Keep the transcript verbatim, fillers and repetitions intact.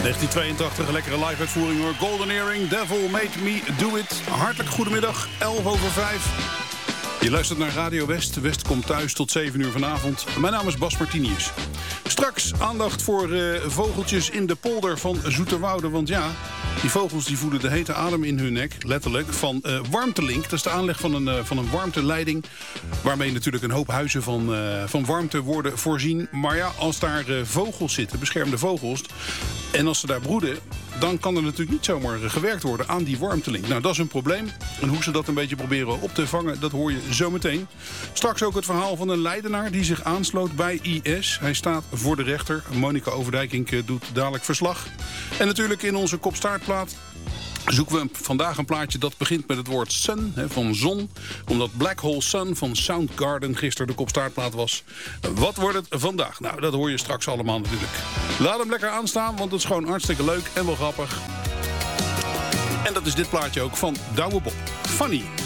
negentien tweeëntachtig, een lekkere live-uitvoering hoor. Golden Earring, Devil Made Me Do It. Hartelijk goedemiddag, elf over vijf. Je luistert naar Radio West. West komt thuis tot zeven uur vanavond. Mijn naam is Bas Martinius. Straks aandacht voor uh, vogeltjes in de polder van Zoeterwoude. Want ja, die vogels die voelen de hete adem in hun nek, letterlijk, van uh, Warmtelink. Dat is de aanleg van een, uh, van een warmteleiding, waarmee natuurlijk een hoop huizen van, uh, van warmte worden voorzien. Maar ja, als daar uh, vogels zitten, beschermde vogels, en als ze daar broeden, dan kan er natuurlijk niet zomaar gewerkt worden aan die warmtelink. Nou, dat is een probleem. En hoe ze dat een beetje proberen op te vangen, dat hoor je zo meteen. Straks ook het verhaal van een Leidenaar die zich aansloot bij I S. Hij staat voor de rechter. Monica Overdijkink doet dadelijk verslag. En natuurlijk in onze kopstaartplaat zoeken we vandaag een plaatje dat begint met het woord sun, hè, van zon. Omdat Black Hole Sun van Soundgarden gisteren de kopstaartplaat was. Wat wordt het vandaag? Nou, dat hoor je straks allemaal natuurlijk. Laat hem lekker aanstaan, want het is gewoon hartstikke leuk en wel grappig. En dat is dit plaatje ook van Douwe Bob. Funny.